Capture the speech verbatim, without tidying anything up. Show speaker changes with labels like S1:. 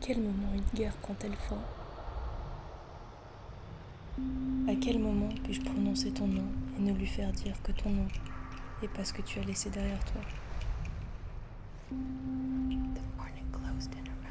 S1: quel moment une guerre prend-elle fin? À quel moment puis-je prononcer ton nom et ne lui faire dire que ton nom et pas ce que tu as laissé derrière toi?
S2: The morning closed in a